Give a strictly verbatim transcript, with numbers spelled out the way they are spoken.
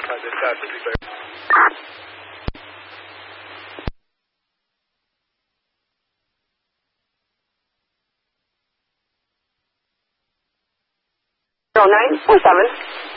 verify this out to be clear. zero nine four seven.